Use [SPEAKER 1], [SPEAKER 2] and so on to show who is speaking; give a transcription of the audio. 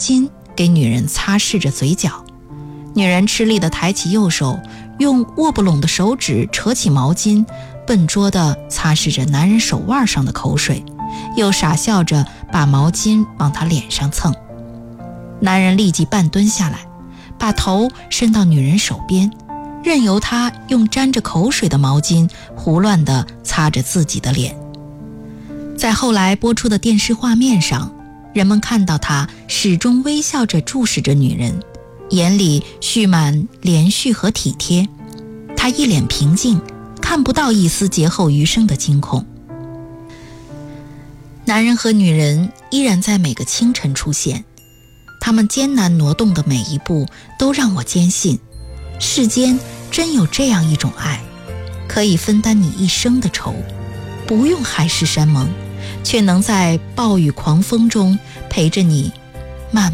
[SPEAKER 1] 巾给女人擦拭着嘴角。女人吃力地抬起右手，用握不拢的手指扯起毛巾，笨拙地擦拭着男人手腕上的口水，又傻笑着把毛巾往他脸上蹭。男人立即半蹲下来，把头伸到女人手边，任由她用沾着口水的毛巾胡乱地擦着自己的脸。在后来播出的电视画面上，人们看到他始终微笑着注视着女人，眼里蓄满怜恤和体贴。他一脸平静，看不到一丝劫后余生的惊恐。男人和女人依然在每个清晨出现，他们艰难挪动的每一步都让我坚信，世间真有这样一种爱，可以分担你一生的愁，不用海誓山盟，却能在暴雨狂风中陪着你